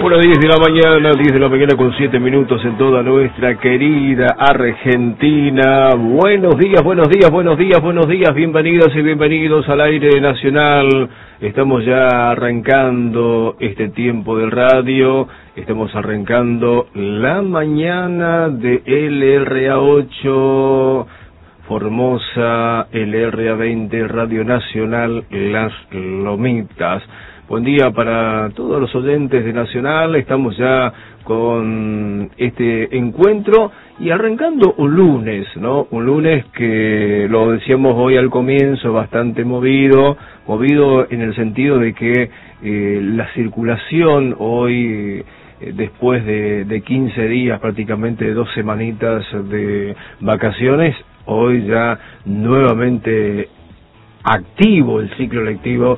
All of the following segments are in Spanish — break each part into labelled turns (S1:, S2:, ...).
S1: Bueno, 10 de la mañana con 7 minutos en toda nuestra querida Argentina. Buenos días, bienvenidas y bienvenidos al aire nacional. Estamos ya arrancando este tiempo de radio, estamos arrancando la mañana de LRA8, Formosa, LRA20, Radio Nacional, Las Lomitas. Buen día para todos los oyentes de Nacional, estamos ya con este encuentro y arrancando un lunes, ¿no? Un lunes que, lo decíamos hoy al comienzo, bastante movido en el sentido de que la circulación hoy, después de 15 días, prácticamente 2 semanitas de vacaciones, hoy ya nuevamente activo el ciclo lectivo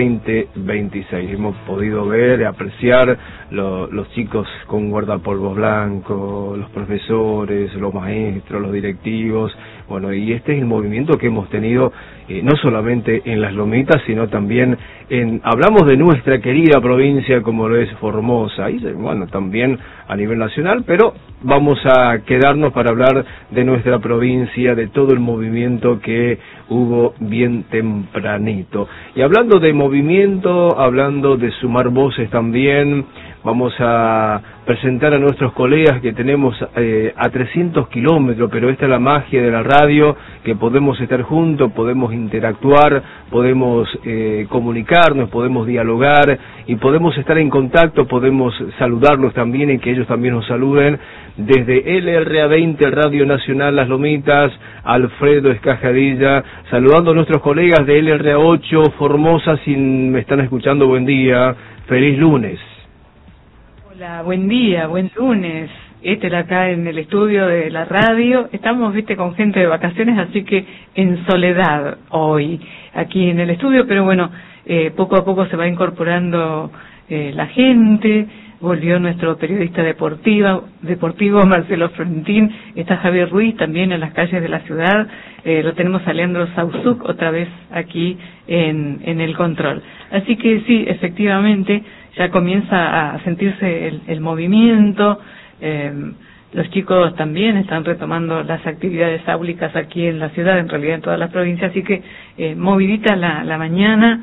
S1: 2026. Hemos podido ver y apreciar los chicos con guardapolvos blancos, los profesores, los maestros, los directivos. Bueno, y este es el movimiento que hemos tenido no solamente en Las Lomitas, sino también hablamos de nuestra querida provincia como lo es Formosa, y bueno, también a nivel nacional, pero vamos a quedarnos para hablar de nuestra provincia, de todo el movimiento que hubo bien tempranito. Y hablando de movimiento, hablando de sumar voces también, vamos a presentar a nuestros colegas que tenemos a 300 kilómetros, pero esta es la magia de la radio, que podemos estar juntos, podemos interactuar, podemos comunicarnos, podemos dialogar y podemos estar en contacto, podemos saludarlos también y que ellos también nos saluden. Desde LRA20, Radio Nacional Las Lomitas, Alfredo Escajadilla, saludando a nuestros colegas de LRA8, Formosa, si me están escuchando, buen día, feliz lunes.
S2: Hola, buen día, buen lunes. Acá en el estudio de la radio. Estamos, con gente de vacaciones, así que en soledad hoy aquí en el estudio, pero bueno, poco a poco se va incorporando la gente. Volvió nuestro periodista deportivo Marcelo Frontín, está Javier Ruiz también en las calles de la ciudad, lo tenemos a Leandro Sauzuc otra vez aquí en el control. Así que sí, efectivamente, ya comienza a sentirse el movimiento, los chicos también están retomando las actividades áulicas aquí en la ciudad, en realidad en todas las provincias, así que movidita la mañana.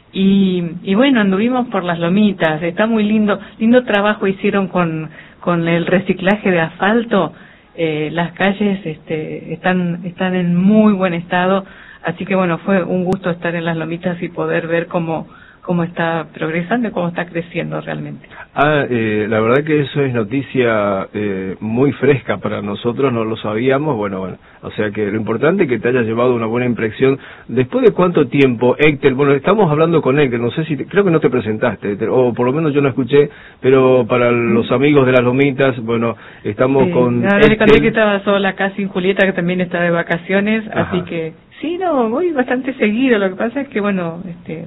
S2: Y bueno, anduvimos por Las Lomitas, está muy lindo trabajo hicieron con el reciclaje de asfalto, las calles están en muy buen estado, así que bueno, fue un gusto estar en Las Lomitas y poder ver cómo está progresando y cómo está creciendo realmente.
S1: La verdad que eso es noticia muy fresca para nosotros, no lo sabíamos, bueno, o sea que lo importante es que te haya llevado una buena impresión. ¿Después de cuánto tiempo, Héctor? Bueno, estamos hablando con Héctor, no sé si, creo que no te presentaste, Héctor, o por lo menos yo no escuché, pero para los amigos de Las Lomitas, bueno, estamos con
S2: Héctor. Le conté que estaba sola acá sin Julieta, que también está de vacaciones, así que sí, no, voy bastante seguido. Lo que pasa es que, bueno,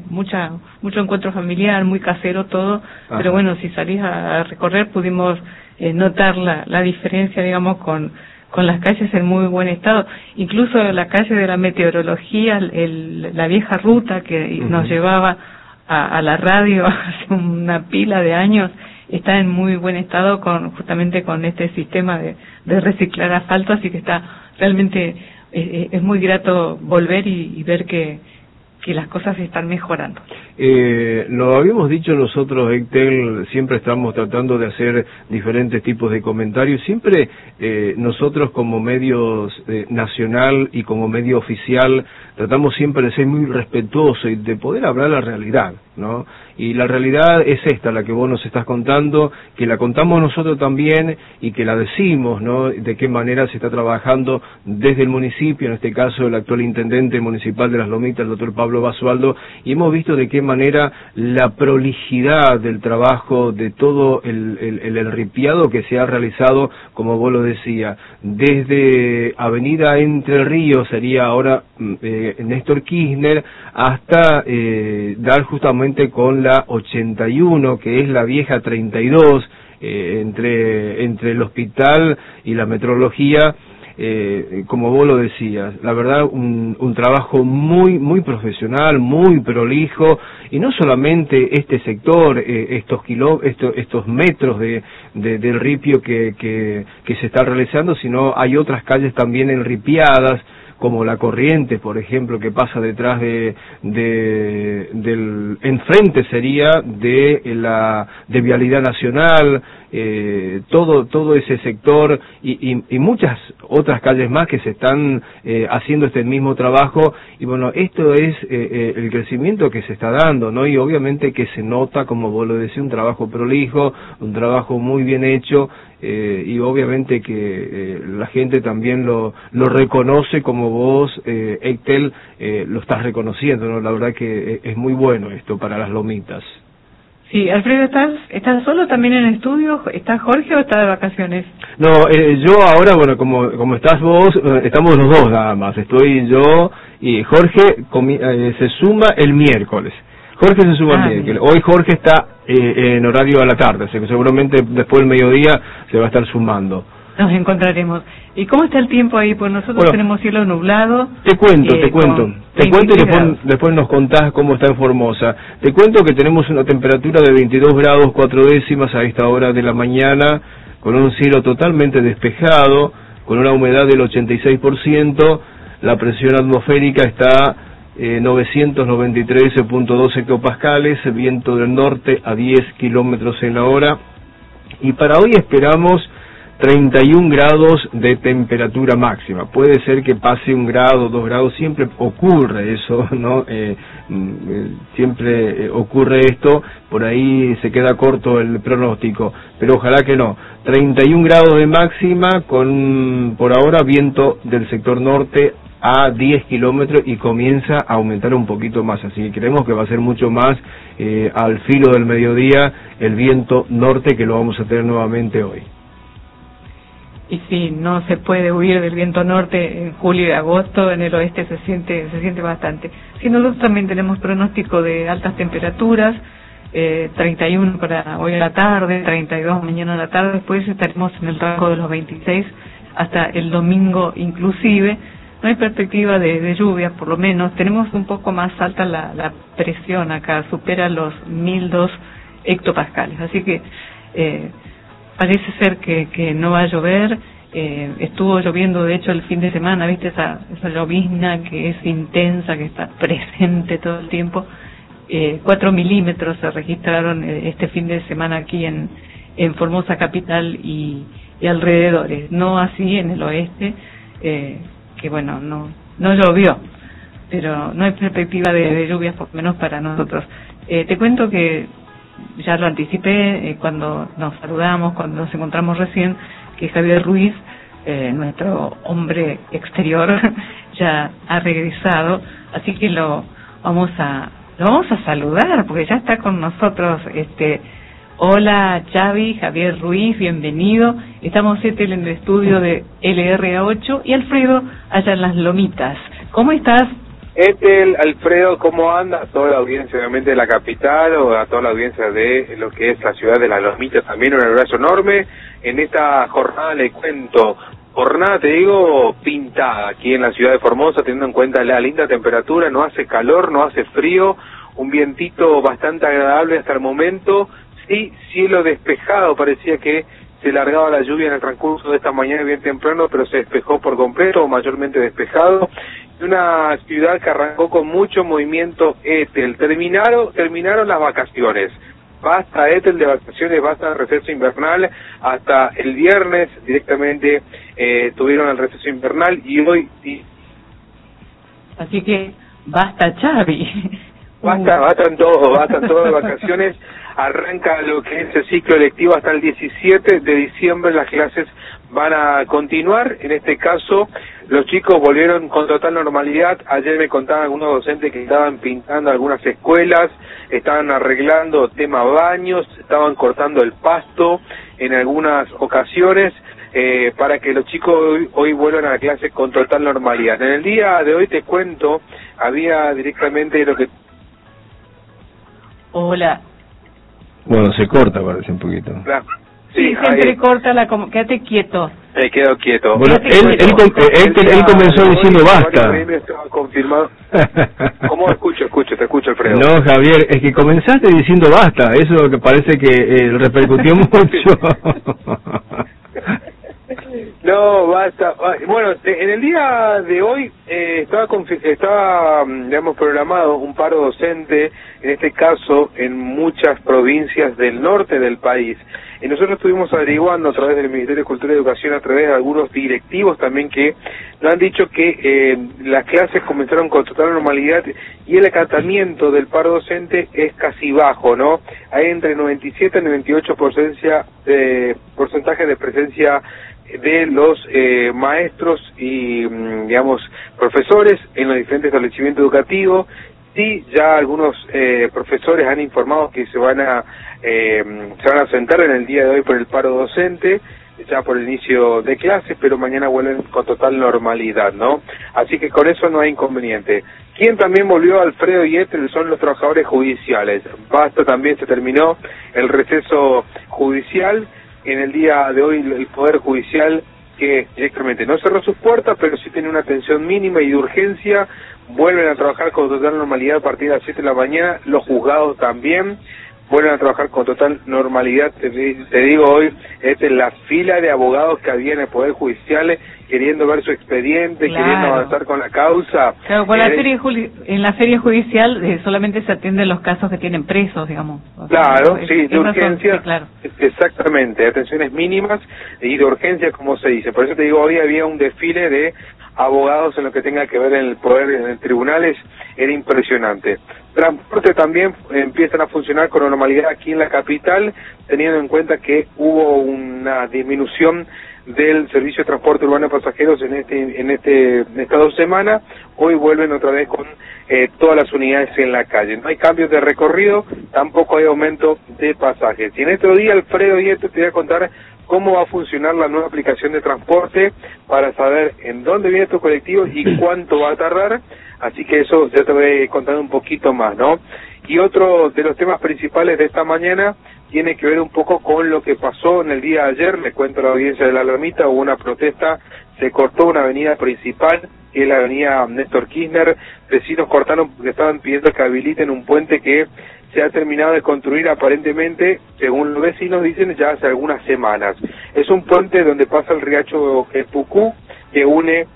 S2: mucho encuentro familiar, muy casero todo, pero bueno, si salís a recorrer pudimos notar la diferencia, digamos, con las calles en muy buen estado. Incluso la calle de la meteorología, la vieja ruta que nos llevaba a la radio hace una pila de años, está en muy buen estado justamente con este sistema de reciclar asfalto, así que está realmente... es muy grato volver y ver que las cosas están mejorando.
S1: Lo habíamos dicho nosotros, Héctor, siempre estamos tratando de hacer diferentes tipos de comentarios, siempre nosotros como medios nacional y como medio oficial tratamos siempre de ser muy respetuosos y de poder hablar la realidad, ¿no? Y la realidad es esta, la que vos nos estás contando, que la contamos nosotros también y que la decimos, ¿no? De qué manera se está trabajando desde el municipio, en este caso el actual intendente municipal de Las Lomitas, el doctor Pablo Basualdo, y hemos visto de qué manera la prolijidad del trabajo, de todo el ripiado que se ha realizado, como vos lo decías, desde Avenida Entre Ríos, sería ahora Néstor Kirchner, hasta dar justamente con la 81, que es la vieja 32, entre el hospital y la metrología. como vos lo decías, la verdad un trabajo muy profesional, muy prolijo, y no solamente este sector, estos metros del ripio que se está realizando, sino hay otras calles también enripiadas, como la Corriente, por ejemplo, que pasa detrás del enfrente sería de Vialidad Nacional, todo ese sector y muchas otras calles más que se están haciendo este mismo trabajo. Y bueno, esto es el crecimiento que se está dando, ¿no? Y obviamente que se nota, como vos lo decís, un trabajo prolijo, un trabajo muy bien hecho, y obviamente que la gente también lo reconoce, como vos, Eitel, lo estás reconociendo, ¿no? La verdad que es muy bueno esto para las lomitas.
S2: Sí, Alfredo, ¿estás solo también en el estudio? ¿Está Jorge o está de vacaciones?
S1: No, yo ahora, bueno, como estás vos, estamos los dos nada más. Estoy yo y Jorge se suma el miércoles. Jorge se suma el miércoles. Hoy Jorge está en horario a la tarde, así que seguramente después del mediodía se va a estar sumando.
S2: Nos encontraremos. ¿Y cómo está el tiempo ahí? Pues nosotros tenemos cielo nublado.
S1: Te cuento y después nos contás cómo está en Formosa. Te cuento que tenemos una temperatura de 22 grados 4 décimas a esta hora de la mañana, con un cielo totalmente despejado, con una humedad del 86%, la presión atmosférica está 993.2 hectopascales, viento del norte a 10 kilómetros en la hora, y para hoy esperamos 31 grados de temperatura máxima. Puede ser que pase 1 grado, 2 grados, siempre ocurre eso, ¿no? Siempre ocurre esto, por ahí se queda corto el pronóstico, pero ojalá que no. 31 grados de máxima, con por ahora viento del sector norte a 10 kilómetros y comienza a aumentar un poquito más, así que creemos que va a ser mucho más al filo del mediodía el viento norte, que lo vamos a tener nuevamente hoy.
S2: Y sí, no se puede huir del viento norte en julio y agosto, en el oeste se siente bastante. Sí, nosotros también tenemos pronóstico de altas temperaturas, 31 para hoy a la tarde, 32 mañana a la tarde, después estaremos en el rango de los 26 hasta el domingo inclusive. No hay perspectiva de lluvia, por lo menos. Tenemos un poco más alta la presión acá, supera los 1002 hectopascales, así que parece ser que no va a llover. Estuvo lloviendo de hecho el fin de semana, viste esa llovizna que es intensa, que está presente todo el tiempo. 4 milímetros se registraron este fin de semana aquí en Formosa capital y alrededores, no así en el oeste, que bueno, no llovió, pero no hay perspectiva de lluvias, por lo menos para nosotros. Te cuento que ya lo anticipé cuando nos saludamos, cuando nos encontramos recién, que Javier Ruiz, nuestro hombre exterior, ya ha regresado, así que lo vamos a saludar, porque ya está con nosotros. Hola Xavi, Javier Ruiz, bienvenido. Estamos en el estudio de LRA8 y Alfredo allá en Las Lomitas. ¿Cómo estás?
S3: Alfredo, ¿cómo anda? A toda la audiencia obviamente de la capital, o a toda la audiencia de lo que es la ciudad de Las Lomitas, también un abrazo enorme. En esta jornada le cuento, jornada te digo pintada aquí en la ciudad de Formosa, teniendo en cuenta la linda temperatura, no hace calor, no hace frío, un vientito bastante agradable hasta el momento. Sí, cielo despejado, parecía que se largaba la lluvia en el transcurso de esta mañana bien temprano, pero se despejó por completo, mayormente despejado. Una ciudad que arrancó con mucho movimiento Etel. Terminaron las vacaciones. Basta Etel de vacaciones, basta el receso invernal. Hasta el viernes directamente tuvieron el receso invernal y hoy...
S2: Así que basta Xavi.
S3: Bastan todos de vacaciones. Arranca lo que es el ciclo lectivo hasta el 17 de diciembre. Las clases van a continuar. En este caso, los chicos volvieron con total normalidad. Ayer me contaban algunos docentes que estaban pintando algunas escuelas, estaban arreglando tema baños, estaban cortando el pasto en algunas ocasiones, para que los chicos hoy vuelvan a la clase con total normalidad. En el día de hoy te cuento, había directamente lo que...
S2: Hola.
S1: Bueno, se corta, parece un poquito.
S3: Claro.
S2: Sí, siempre corta quédate quieto.
S3: Me quedo quieto.
S1: Bueno, él comenzó diciendo basta.
S3: Confirmado. ¿Cómo te escucho, Alfredo?
S1: No, Javier, es que comenzaste diciendo basta, eso que parece que repercutió mucho.
S3: No, basta. Bueno, en el día de hoy estaba, digamos, programado un paro docente, en este caso en muchas provincias del norte del país. Y nosotros estuvimos averiguando a través del Ministerio de Cultura y Educación, a través de algunos directivos también que nos han dicho que las clases comenzaron con total normalidad y el acatamiento del paro docente es casi bajo, ¿no? Hay entre 97 y 98% porcentaje de presencia de los maestros y, digamos, profesores en los diferentes establecimientos educativos. Sí, ya algunos profesores han informado que se van a sentar en el día de hoy por el paro docente, ya por el inicio de clases, pero mañana vuelven con total normalidad, ¿no? Así que con eso no hay inconveniente. Quien también volvió, Alfredo y Ethel, son los trabajadores judiciales. Basta, también se terminó el receso judicial. En el día de hoy el Poder Judicial, que directamente no cerró sus puertas, pero sí tiene una atención mínima y de urgencia, vuelven a trabajar con total normalidad a partir de las 7 de la mañana, los juzgados también vuelven a trabajar con total normalidad. Te digo hoy, esta es la fila de abogados que había en el Poder Judicial queriendo ver su expediente,
S2: claro,
S3: queriendo avanzar con la causa.
S2: Claro, con en la feria judicial solamente se atienden los casos que tienen presos, digamos.
S3: Claro, sí, de urgencia,
S2: sí, claro.
S3: Exactamente, atenciones mínimas y de urgencia, como se dice. Por eso te digo, hoy había un desfile de abogados en lo que tenga que ver en el poder, en el tribunales, era impresionante. Transporte también empiezan a funcionar con normalidad aquí en la capital, teniendo en cuenta que hubo una disminución del servicio de transporte urbano de pasajeros en estas 2 semanas. Hoy vuelven otra vez con todas las unidades en la calle. No hay cambios de recorrido, tampoco hay aumento de pasajes. Y en este día, Alfredo, y esto te voy a contar cómo va a funcionar la nueva aplicación de transporte para saber en dónde viene tu colectivo y cuánto va a tardar. Así que eso ya te voy contando un poquito más, ¿no? Y otro de los temas principales de esta mañana tiene que ver un poco con lo que pasó en el día de ayer. Les cuento a la audiencia de La Lomita, hubo una protesta, se cortó una avenida principal, que es la avenida Néstor Kirchner. Vecinos cortaron porque estaban pidiendo que habiliten un puente que se ha terminado de construir aparentemente, según los vecinos dicen, ya hace algunas semanas. Es un puente donde pasa el riacho Pucú, que une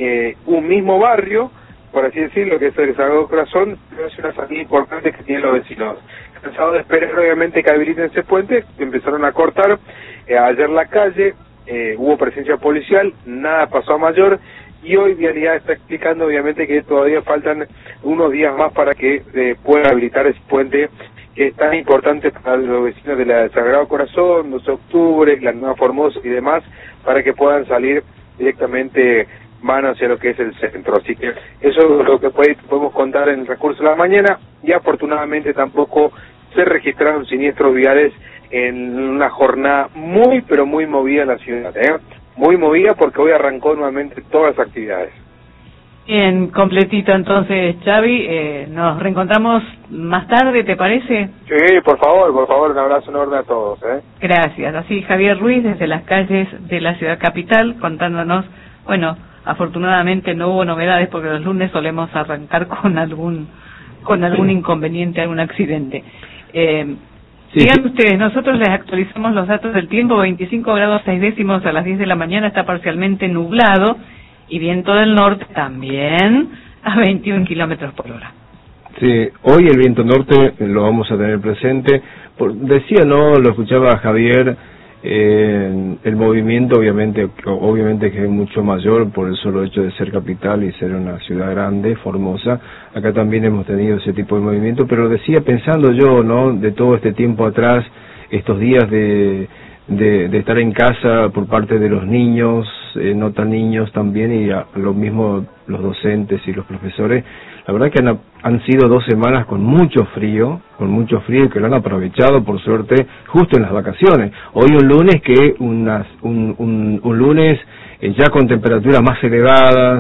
S3: un mismo barrio, por así decirlo, que es el Sagrado Corazón, pero es una salida importante que tienen los vecinos. Cansados de esperar, obviamente, que habiliten ese puente, empezaron a cortar ayer la calle, hubo presencia policial, nada pasó a mayor, y hoy Vialidad está explicando, obviamente, que todavía faltan unos días más para que pueda habilitar ese puente, que es tan importante para los vecinos del Sagrado Corazón, 2 de octubre, la Nueva Formosa y demás, para que puedan salir directamente van hacia lo que es el centro. Así que eso es lo que podemos contar en el recurso de la mañana, y afortunadamente tampoco se registraron siniestros viales en una jornada muy, pero muy movida en la ciudad, muy movida, porque hoy arrancó nuevamente todas las actividades.
S2: Bien, completito entonces, Xavi, nos reencontramos más tarde, ¿te parece?
S3: Sí, por favor, un abrazo enorme a todos.
S2: Gracias. Así Javier Ruiz desde las calles de la ciudad capital contándonos, bueno, afortunadamente no hubo novedades porque los lunes solemos arrancar con algún inconveniente, algún accidente. Digan ustedes, nosotros les actualizamos los datos del tiempo: 25 grados 6 décimos a las 10 de la mañana, está parcialmente nublado y viento del norte también a 21 kilómetros por hora.
S1: Sí, hoy el viento norte lo vamos a tener presente. Decía, no, lo escuchaba Javier, el movimiento obviamente que es mucho mayor por el solo hecho de ser capital y ser una ciudad grande, Formosa. Acá también hemos tenido ese tipo de movimiento, pero decía, pensando yo, ¿no?, de todo este tiempo atrás, estos días de estar en casa por parte de los niños, no tan niños también, y lo mismo los docentes y los profesores. La verdad que han sido 2 semanas con mucho frío, y que lo han aprovechado, por suerte, justo en las vacaciones. Hoy un lunes un lunes ya con temperaturas más elevadas,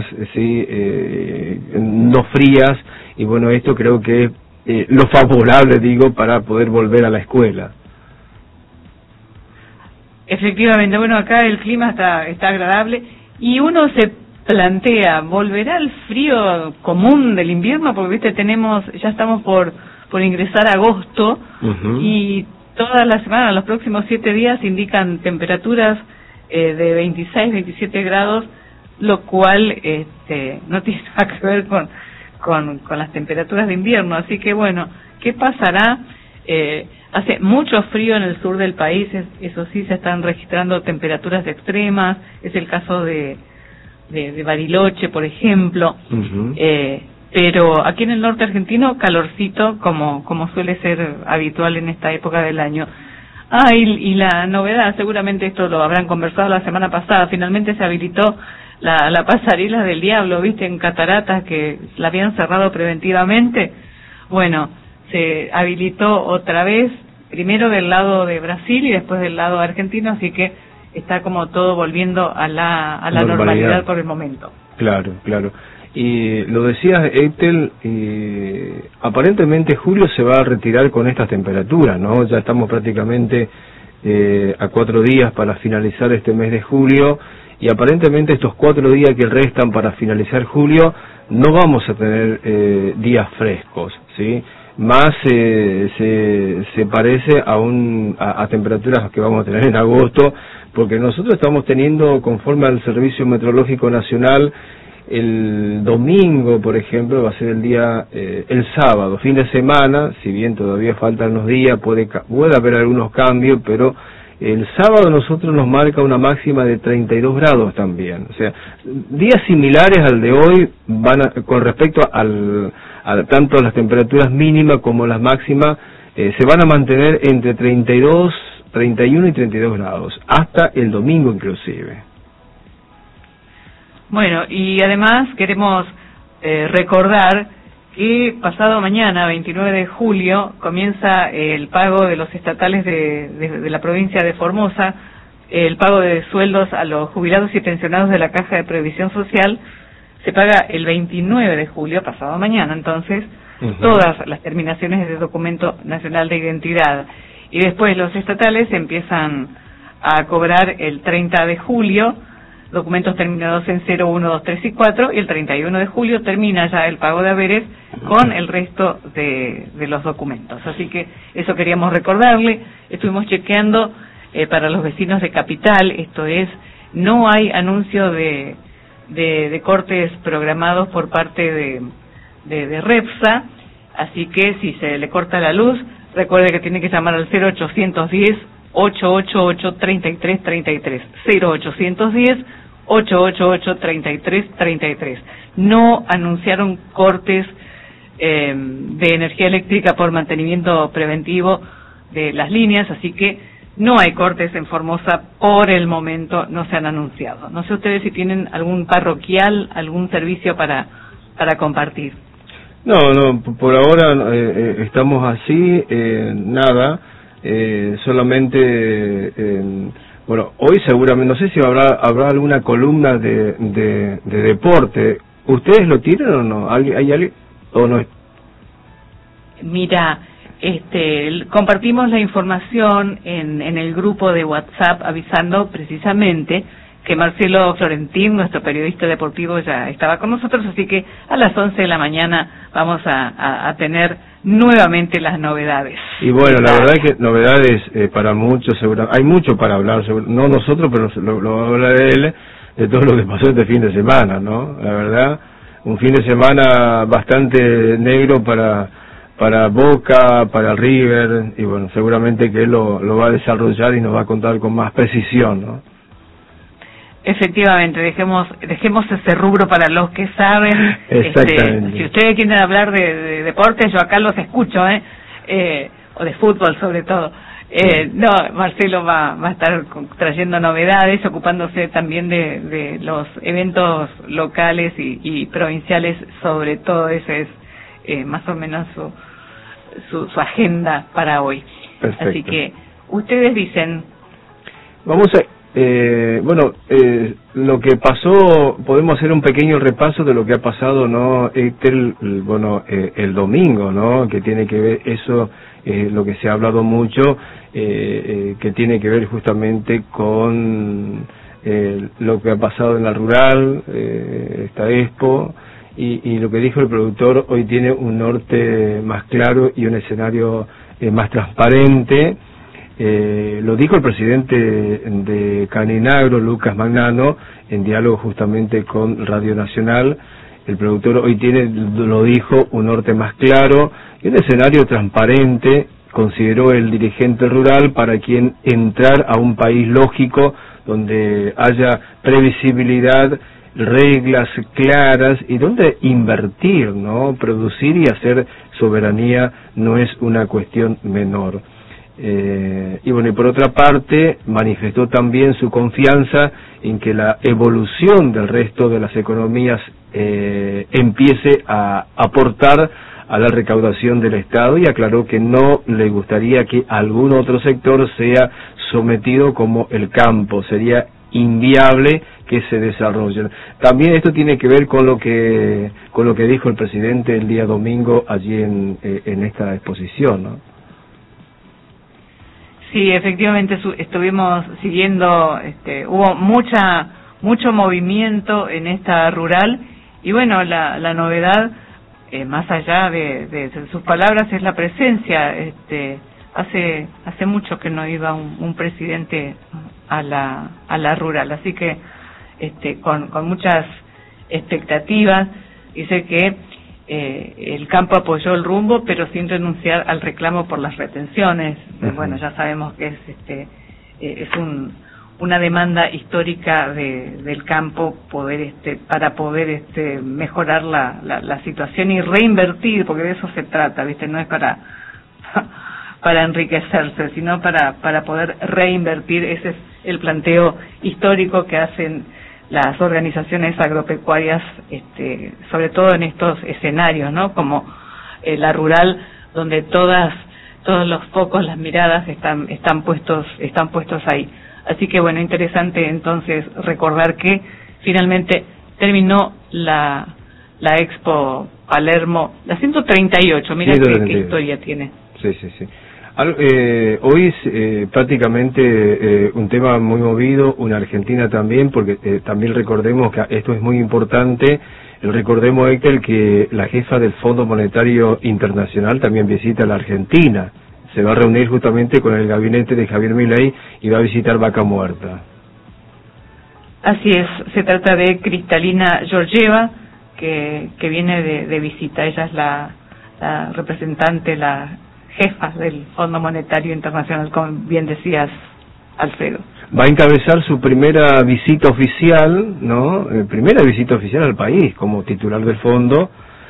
S1: no frías, y bueno, esto creo que es lo favorable, digo, para poder volver a la escuela.
S2: Efectivamente, bueno, acá el clima está agradable y uno se plantea, ¿volverá el frío común del invierno? Porque, viste, ya estamos por ingresar a agosto y todas las semanas, los próximos 7 días indican temperaturas de 26, 27 grados, lo cual no tiene nada que ver con las temperaturas de invierno. Así que, bueno, ¿qué pasará? Hace mucho frío en el sur del país, eso sí, se están registrando temperaturas extremas, es el caso de Bariloche, por ejemplo, pero aquí en el norte argentino, calorcito, como suele ser habitual en esta época del año. Y la novedad, seguramente esto lo habrán conversado la semana pasada, finalmente se habilitó la pasarela del Diablo, viste, en Cataratas, que la habían cerrado preventivamente. Bueno, se habilitó otra vez, primero del lado de Brasil y después del lado argentino, así que está como todo volviendo a la normalidad por el momento. Claro.
S1: Y lo decías, Ethel, aparentemente julio se va a retirar con estas temperaturas, ¿no? Ya estamos prácticamente a 4 días para finalizar este mes de julio, y aparentemente estos 4 días que restan para finalizar julio no vamos a tener días frescos, ¿sí? Más se parece a temperaturas que vamos a tener en agosto, porque nosotros estamos teniendo, conforme al Servicio Meteorológico Nacional, el domingo, por ejemplo, va a ser el sábado, fin de semana, si bien todavía faltan unos días, puede haber algunos cambios, pero el sábado nosotros nos marca una máxima de 32 grados también. O sea, días similares al de hoy con respecto tanto las temperaturas mínimas como las máximas, se van a mantener entre 31 y 32 grados, hasta el domingo inclusive.
S2: Bueno, y además queremos recordar que pasado mañana, 29 de julio, comienza el pago de los estatales de la provincia de Formosa, el pago de sueldos a los jubilados y pensionados de la Caja de Previsión Social. Se paga el 29 de julio, pasado mañana, entonces, todas las terminaciones de documento nacional de identidad. Y después los estatales empiezan a cobrar el 30 de julio, documentos terminados en 0, 1, 2, 3 y 4, y el 31 de julio termina ya el pago de haberes con el resto de los documentos. Así que eso queríamos recordarle. Estuvimos chequeando para los vecinos de Capital, esto es, no hay anuncio de cortes programados por parte de Repsa, así que si se le corta la luz, recuerde que tiene que llamar al 0810 888-3333, 0810-888-3333. No anunciaron cortes de energía eléctrica por mantenimiento preventivo de las líneas, así que no hay cortes en Formosa por el momento, no se han anunciado. No sé ustedes si tienen algún parroquial, algún servicio para compartir.
S1: No, por ahora estamos así, nada. Solamente, bueno, hoy seguramente, no sé si habrá alguna columna de deporte. ¿Ustedes lo tienen o no? ¿Hay alguien o no?
S2: Mira, compartimos la información en el grupo de WhatsApp avisando precisamente que Marcelo Florentín, nuestro periodista deportivo, ya estaba con nosotros, así que a las 11 de la mañana vamos a tener nuevamente las novedades.
S1: Y bueno, la verdad es que novedades para muchos, seguramente, hay mucho para hablar, no nosotros, pero lo habla de él, de todo lo que pasó este fin de semana, ¿no? La verdad, un fin de semana bastante negro para Boca, para River, y bueno, seguramente que él lo va a desarrollar y nos va a contar con más precisión, ¿no?
S2: Efectivamente, dejemos ese rubro para los que saben.
S1: Exactamente.
S2: Si ustedes quieren hablar de deportes, yo acá los escucho, o de fútbol sobre todo. No, Marcelo va a estar trayendo novedades, ocupándose también de los eventos locales y provinciales, sobre todo. Ese es más o menos su agenda para hoy.
S1: Perfecto.
S2: Así que ustedes dicen.
S1: Vamos a lo que pasó, podemos hacer un pequeño repaso de lo que ha pasado, ¿no? El domingo, ¿no? Que tiene que ver eso, lo que se ha hablado mucho, que tiene que ver justamente con lo que ha pasado en la rural, esta Expo, y lo que dijo el productor, hoy tiene un norte más claro y un escenario más transparente. Lo dijo el presidente de Caninagro, Lucas Magnano, en diálogo justamente con Radio Nacional. El productor hoy tiene, lo dijo, un norte más claro y un escenario transparente, consideró el dirigente rural, para quien entrar a un país lógico donde haya previsibilidad, reglas claras y donde invertir, ¿no? Producir y hacer soberanía no es una cuestión menor. Y bueno, y por otra parte manifestó también su confianza en que la evolución del resto de las economías empiece a aportar a la recaudación del Estado, y aclaró que no le gustaría que algún otro sector sea sometido como el campo, sería inviable que se desarrollen. También esto tiene que ver con lo que dijo el presidente el día domingo allí en esta exposición, ¿no?
S2: Sí, efectivamente estuvimos siguiendo, hubo mucho movimiento en esta rural, y bueno, la novedad, más allá de sus palabras, es la presencia. Hace mucho que no iba un presidente a la rural, así que con muchas expectativas. Dice que el campo apoyó el rumbo, pero sin renunciar al reclamo por las retenciones. Bueno, ya sabemos que es una demanda histórica del campo para poder mejorar la situación y reinvertir, porque de eso se trata, ¿viste? No es para enriquecerse, sino para poder reinvertir. Ese es el planteo histórico que hacen las organizaciones agropecuarias, sobre todo en estos escenarios, ¿no? Como la rural, donde todos los focos, las miradas están puestos ahí. Así que bueno, interesante entonces recordar que finalmente terminó la Expo Palermo, la 138, mira qué historia tiene.
S1: Sí. Hoy es prácticamente un tema muy movido, una Argentina también, porque también recordemos que esto es muy importante. Recordemos, Héctor, que la jefa del Fondo Monetario Internacional también visita la Argentina. Se va a reunir justamente con el gabinete de Javier Milei y va a visitar Vaca Muerta.
S2: Así es, se trata de Kristalina Georgieva, que viene de visita. Ella es la representante, la jefa del Fondo Monetario Internacional, como bien decías, Alfredo.
S1: Va a encabezar su primera visita oficial, ¿no? Primera visita oficial al país como titular del fondo,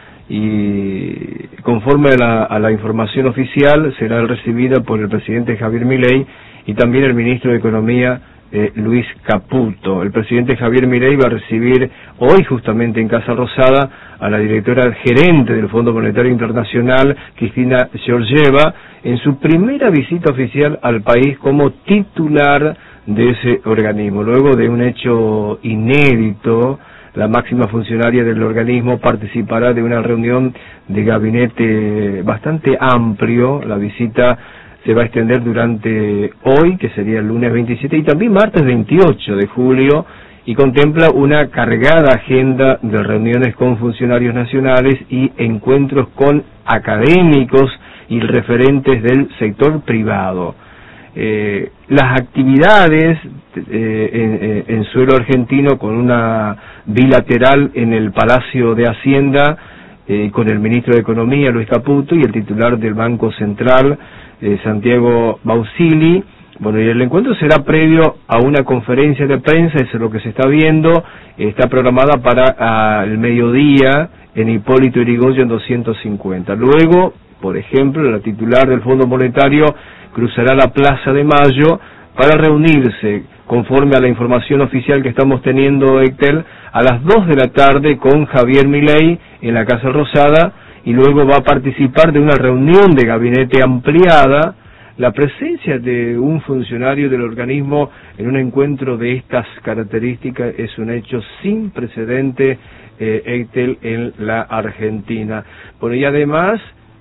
S1: y conforme a la información oficial será recibida por el presidente Javier Milei y también el ministro de Economía, Luis Caputo. El presidente Javier Milei va a recibir hoy justamente en Casa Rosada a la directora gerente del Fondo Monetario Internacional, Kristalina Georgieva, en su primera visita oficial al país como titular de ese organismo. Luego de un hecho inédito, la máxima funcionaria del organismo participará de una reunión de gabinete bastante amplio. La visita se va a extender durante hoy, que sería el lunes 27, y también martes 28 de julio, y contempla una cargada agenda de reuniones con funcionarios nacionales y encuentros con académicos y referentes del sector privado. Las actividades en suelo argentino, con una bilateral en el Palacio de Hacienda con el ministro de Economía, Luis Caputo, y el titular del Banco Central, Santiago Bausili. Bueno, y el encuentro será previo a una conferencia de prensa, eso es lo que se está viendo, está programada para el mediodía en Hipólito Yrigoyen 250. Luego, por ejemplo, la titular del Fondo Monetario cruzará la Plaza de Mayo para reunirse, conforme a la información oficial que estamos teniendo, Héctor, a las 2 de la tarde con Javier Milei en la Casa Rosada, y luego va a participar de una reunión de gabinete ampliada. La presencia de un funcionario del organismo en un encuentro de estas características es un hecho sin precedente, Héctor, en la Argentina. Bueno, y además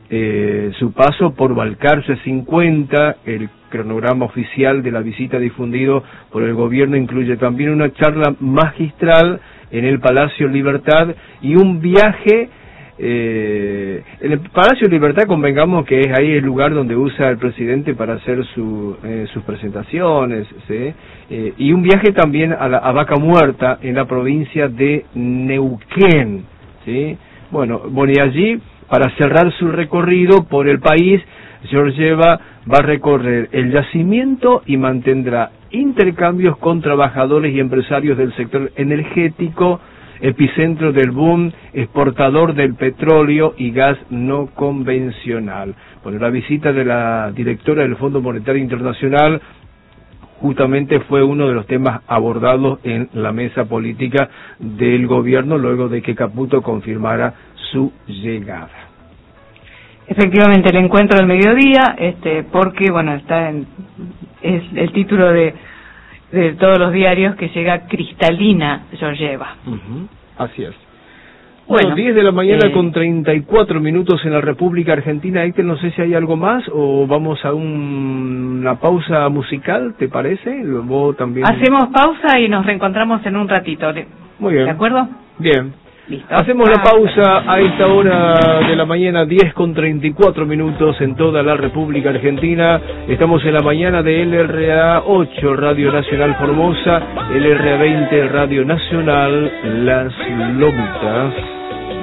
S1: su paso por Balcarce 50. El cronograma oficial de la visita difundido por el gobierno incluye también una charla magistral en el Palacio Libertad y un viaje. En el Palacio Libertad, convengamos que es ahí el lugar donde usa el presidente para hacer sus presentaciones, ¿sí? Y un viaje también a Vaca Muerta, en la provincia de Neuquén, ¿sí? Bueno, y allí, para cerrar su recorrido por el país, Georgieva va a recorrer el yacimiento y mantendrá intercambios con trabajadores y empresarios del sector energético, epicentro del boom exportador del petróleo y gas no convencional. Bueno, la visita de la directora del Fondo Monetario Internacional justamente fue uno de los temas abordados en la mesa política del gobierno luego de que Caputo confirmara su llegada.
S2: Efectivamente, el encuentro del mediodía, porque bueno, es el título de todos los diarios, que llega cristalina Georgieva.
S1: Así es. Bueno, 10 de la mañana con 34 minutos en la República Argentina. Héctor, no sé si hay algo más o vamos a una pausa musical, ¿te parece? Vos también.
S2: Hacemos pausa y nos reencontramos en un ratito.
S1: Muy bien.
S2: ¿De acuerdo?
S1: Bien.
S2: Listo.
S1: Hacemos la pausa a esta hora de la mañana, 10 con 34 minutos en toda la República Argentina. Estamos en la mañana de LRA 8, Radio Nacional Formosa, LRA 20, Radio Nacional Las Lomitas.